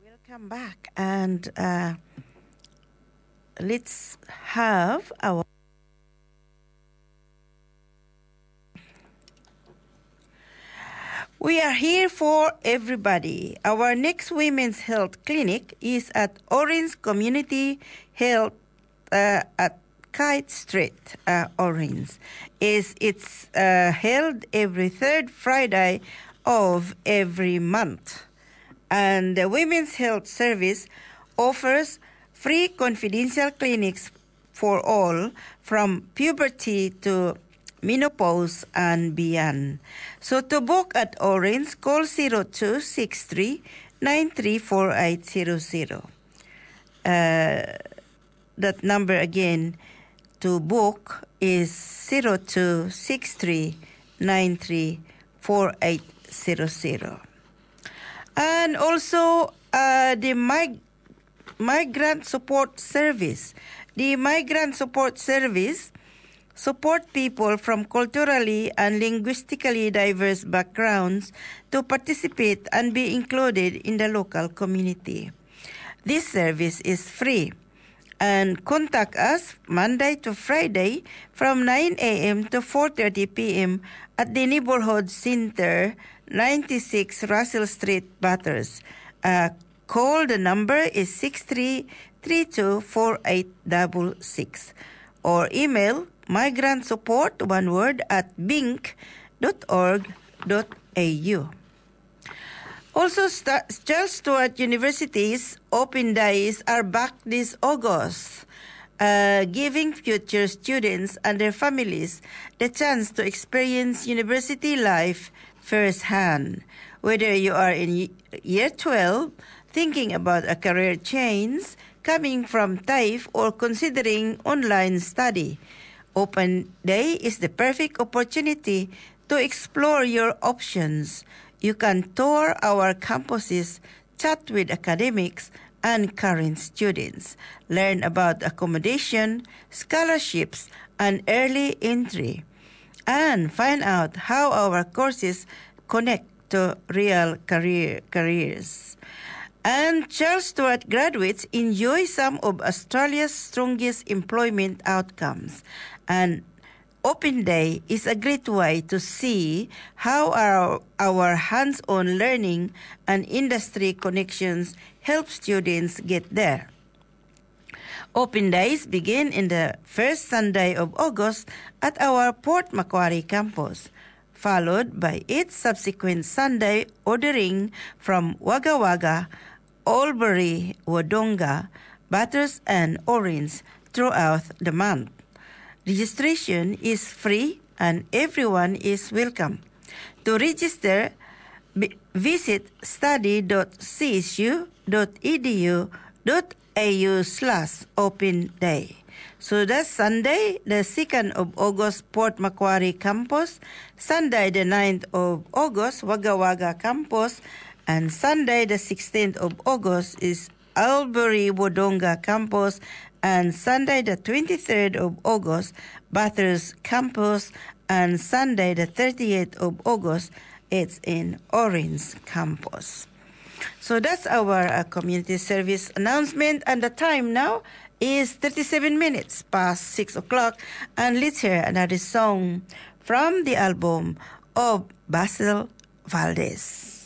Welcome back, and let's have our. We are here for everybody. Our next women's health clinic is at Orange Community Health at Kite Street, Orange. It's held every third Friday of every month. And the Women's Health Service offers free confidential clinics for all from puberty to menopause and beyond. So to book at Orange, call 0263 934800. That number again to book is 0263 934800. And also the Migrant Support Service. The Migrant Support Service support people from culturally and linguistically diverse backgrounds to participate and be included in the local community. This service is free, and contact us Monday to Friday from 9 a.m. to 4:30 p.m. at the Neighborhood Center, 96 Russell Street, Bathurst. Call the number is 63324866 or email migrantsupport, one word, at bink.org.au. Also, Charles Sturt University's Open Days are back this August, giving future students and their families the chance to experience university life firsthand. Whether you are in year 12, thinking about a career change, coming from TAFE, or considering online study, Open Day is the perfect opportunity to explore your options. You can tour our campuses, chat with academics and current students, learn about accommodation, scholarships, and early entry, and find out how our courses connect to real careers. And Charles Sturt graduates enjoy some of Australia's strongest employment outcomes. And Open Day is a great way to see how our hands-on learning and industry connections help students get there. Open Days begin in the first Sunday of August at our Port Macquarie campus, followed by each subsequent Sunday ordering from Wagga Wagga, Albury, Wodonga, Bathurst, and Orange throughout the month. Registration is free and everyone is welcome. To register, visit study.csu.edu.au/Open Day. So that's Sunday, the 2nd of August, Port Macquarie campus, Sunday, the 9th of August, Wagga Wagga campus, and Sunday, the 16th of August, is Albury Wodonga campus, and Sunday, the 23rd of August, Bathurst campus, and Sunday, the 30th of August, it's in Orange campus. So that's our community service announcement, and the time now is 37 minutes past 6 o'clock, and let's hear another song from the album of Basil Valdez.